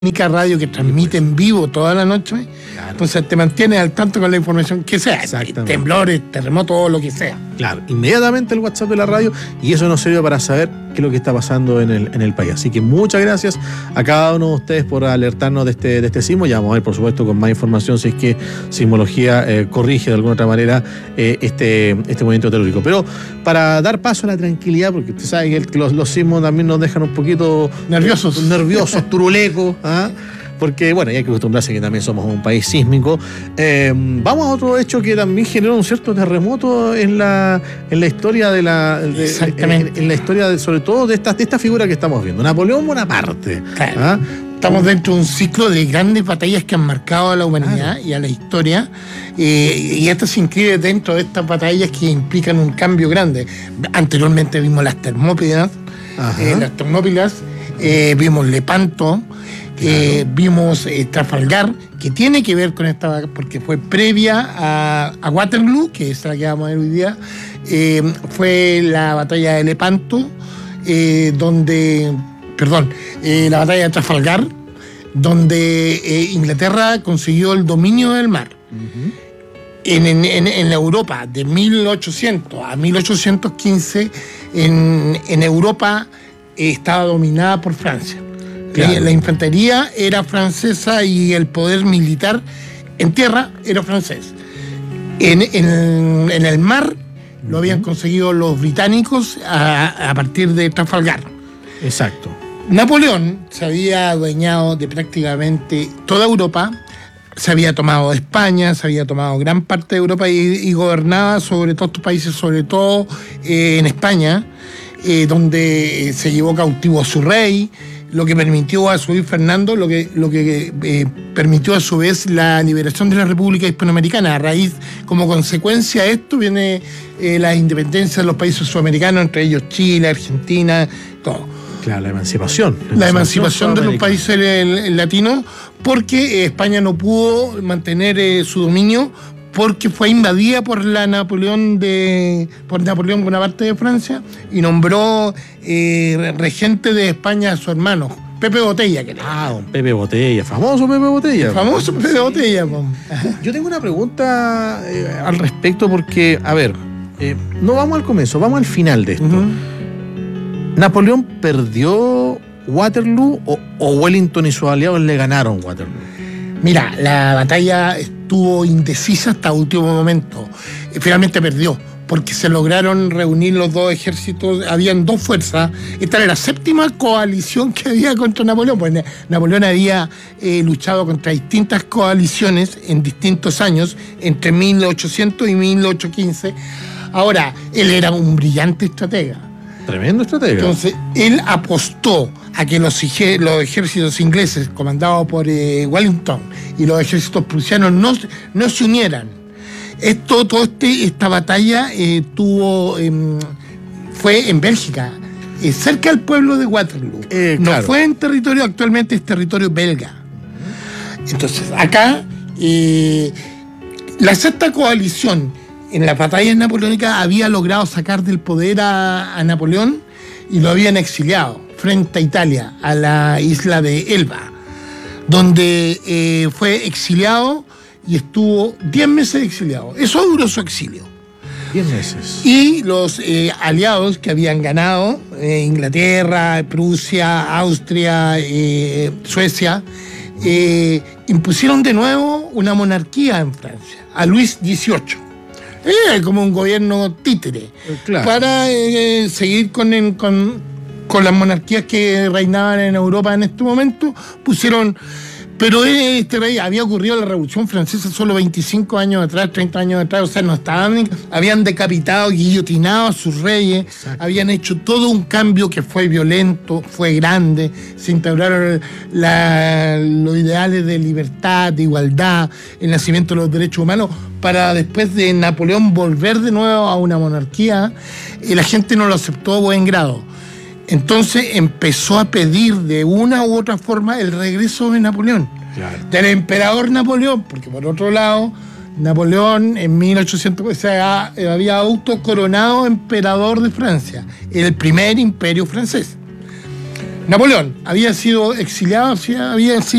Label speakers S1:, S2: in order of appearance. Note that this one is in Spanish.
S1: única radio que transmite en vivo toda la noche,
S2: Claro.
S1: entonces te mantienes al tanto con la información que sea,
S2: Exactamente.
S1: temblores, terremotos o lo que sea.
S2: Claro, inmediatamente el WhatsApp de la radio, y eso nos sirve para saber qué es lo que está pasando en el país. Así que muchas gracias a cada uno de ustedes por alertarnos de este sismo. Ya vamos a ver, por supuesto, con más información si es que Sismología corrige de alguna otra manera este movimiento telúrico. Pero para dar paso a la tranquilidad, porque usted sabe que los sismos también nos dejan un poquito
S1: Nerviosos.
S2: turulecos, ¿ah? Porque, bueno, hay que acostumbrarse que también somos un país sísmico. Vamos a otro hecho que también generó un cierto terremoto en la historia
S1: Exactamente.
S2: en la historia sobre todo de esta figura que estamos viendo, Napoleón Bonaparte.
S1: Claro.
S2: ¿Ah?
S1: Estamos dentro de un ciclo de grandes batallas que han marcado a la humanidad y a la historia, y esto se inscribe dentro de estas batallas que implican un cambio grande. Anteriormente vimos las Termópilas, vimos Lepanto, vimos Trafalgar, que tiene que ver con esta, porque fue previa a Waterloo, que es la que vamos a ver hoy día. Fue la batalla de Lepanto, la batalla de Trafalgar, donde Inglaterra consiguió el dominio del mar.
S2: Uh-huh.
S1: En la Europa, de 1800 a 1815, en Europa estaba dominada por Francia.
S2: Claro.
S1: La infantería era francesa y el poder militar en tierra era francés. En el mar lo habían conseguido los británicos a partir de Trafalgar.
S2: Exacto.
S1: Napoleón se había adueñado de prácticamente toda Europa, se había tomado España, se había tomado gran parte de Europa y gobernaba sobre todos estos países, sobre todo en España, donde se llevó cautivo a su rey, lo que permitió a su hijo Fernando, lo que permitió a su vez la liberación de la República Hispanoamericana. A raíz, como consecuencia de esto, viene la independencia de los países sudamericanos, entre ellos Chile, Argentina, todo.
S2: Claro, la emancipación.
S1: La emancipación de los
S2: sudamericana.
S1: países latinos, porque España no pudo mantener su dominio, porque fue invadida por Napoleón Bonaparte de Francia, y nombró regente de España a su hermano, Pepe Botella, que era.
S2: Don Pepe Botella, famoso Pepe Botella.
S1: Famoso Pepe Botella.
S2: Yo tengo una pregunta al respecto porque, a ver, no vamos al comienzo, vamos al final de esto.
S1: Uh-huh.
S2: ¿Napoleón perdió Waterloo o Wellington y sus aliados le ganaron Waterloo?
S1: Mira, la batalla estuvo indecisa hasta último momento. Finalmente perdió, porque se lograron reunir los dos ejércitos, habían dos fuerzas. Esta era la séptima coalición que había contra Napoleón, pues Napoleón había luchado contra distintas coaliciones en distintos años, entre 1800 y 1815. Ahora, él era un brillante estratega.
S2: Tremendo estratega.
S1: Entonces, él apostó a que los ejércitos ingleses, comandados por Wellington, y los ejércitos prusianos no se unieran. Esta batalla fue en Bélgica, cerca del pueblo de Waterloo.
S2: Claro.
S1: No fue en territorio, actualmente es territorio belga. Entonces, acá, la sexta coalición en las batallas napoleónicas había logrado sacar del poder a Napoleón y lo habían exiliado frente a Italia, a la isla de Elba, donde fue exiliado y estuvo 10 meses exiliado. Eso duró su exilio.
S2: 10 meses.
S1: Y los aliados que habían ganado, Inglaterra, Prusia, Austria, Suecia, impusieron de nuevo una monarquía en Francia, a Luis XVIII. Como un gobierno títere,
S2: Claro.
S1: para seguir con las monarquías que reinaban en Europa en este momento. Pero este rey había ocurrido la Revolución Francesa solo 25 años atrás, 30 años atrás, o sea, habían decapitado, guillotinado a sus reyes. Exacto. Habían hecho todo un cambio que fue violento, fue grande, se instauraron los ideales de libertad, de igualdad, el nacimiento de los derechos humanos, para después de Napoleón volver de nuevo a una monarquía. La gente no lo aceptó a buen grado. Entonces empezó a pedir de una u otra forma el regreso de Napoleón, claro, del emperador Napoleón, porque por otro lado, Napoleón en 1800 había autocoronado emperador de Francia, el primer imperio francés. Napoleón había sido exiliado, había sido